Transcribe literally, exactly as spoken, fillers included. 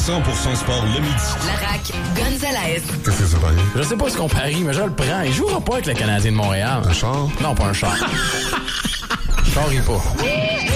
cent pour cent sport le midi. La R A C, Gonzalez. Qu'est-ce que c'est pareil? Je sais pas ce qu'on parie, mais je le prends. Il jouera pas avec le Canadien de Montréal. Un char? Non, pas un char. Char, il pas.